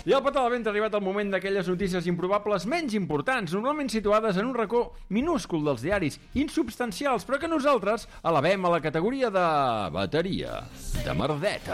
I al Petó de Vent ha arribat el moment d'aquelles notícies improbables menys importants, normalment situades en un racó minúscul dels diaris, insubstancials, però que nosaltres elevem a la categoria de bateria de merdeta.